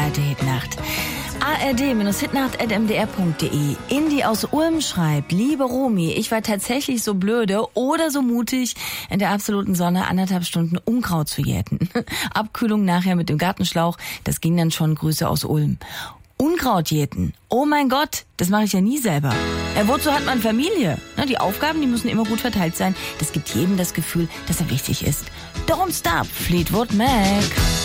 zweite Hitnacht. ard-hitnacht@mdr.de. Indi aus Ulm schreibt: Liebe Romy, ich war tatsächlich so blöde oder so mutig, in der absoluten Sonne 1,5 Stunden Unkraut zu jäten. Abkühlung nachher mit dem Gartenschlauch, das ging dann schon. Grüße aus Ulm. Unkraut jäten. Oh mein Gott, das mache ich ja nie selber. Wozu hat man Familie? Die Aufgaben, die müssen immer gut verteilt sein. Das gibt jedem das Gefühl, dass er wichtig ist. Don't Stop, Fleetwood Mac.